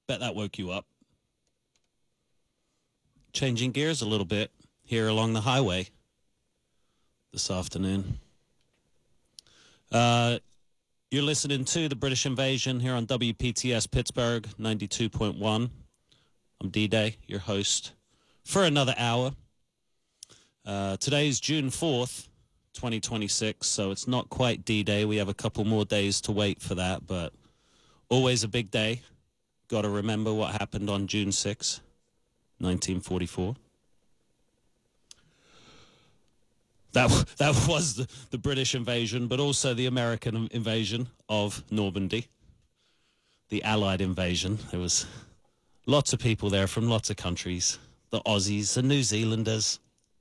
Bet that woke you up. Changing gears a little bit here along the highway this afternoon. You're listening to The British Invasion here on WPTS Pittsburgh 92.1. I'm D-Day, your host, for another hour. Today's June 4th, 2026, so it's not quite D-Day. We have a couple more days to wait for that, but always a big day. Got to remember what happened on June 6th, 1944. That was the British invasion, but also the American invasion of Normandy, the Allied invasion. There was lots of people there from lots of countries, the Aussies, the New Zealanders.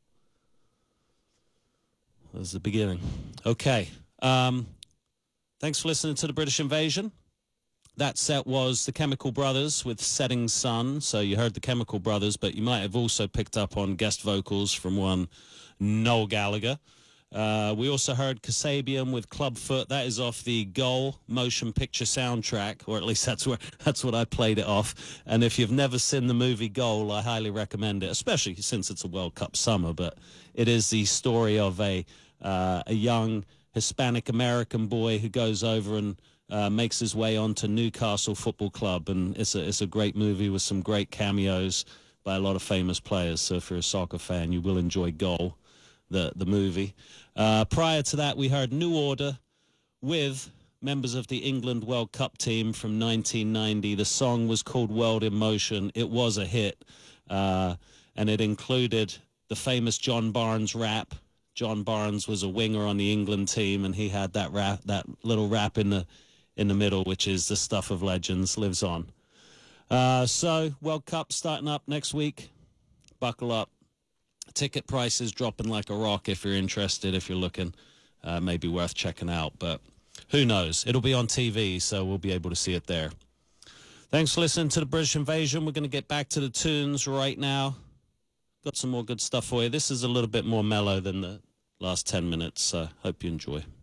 That was the beginning. Okay. Thanks for listening to the British Invasion. That set was the Chemical Brothers with Setting Sun. So you heard the Chemical Brothers, but you might have also picked up on guest vocals from one Noel Gallagher. We also heard Kasabian with Clubfoot. That is off the Goal motion picture soundtrack, or at least that's what I played it off. And if you've never seen the movie Goal, I highly recommend it, especially since it's a World Cup summer. But it is the story of a young Hispanic American boy who goes over and makes his way onto Newcastle Football Club, and it's a great movie with some great cameos by a lot of famous players. So if you're a soccer fan, you will enjoy Goal, the movie. Prior to that, we heard New Order with members of the England World Cup team from 1990. The song was called World in Motion. It was a hit, and it included the famous John Barnes rap. John Barnes was a winger on the England team, and he had that rap, that little rap in the middle, which is the stuff of legends, lives on. So World Cup starting up next week. Buckle up. Ticket prices dropping like a rock. If you're interested, if you're looking, maybe worth checking out, but who knows? It'll be on TV, so we'll be able to see it there. Thanks for listening to the British Invasion. We're going to get back to the tunes right now. Got some more good stuff for you. This is a little bit more mellow than the last 10 minutes, so hope you enjoy.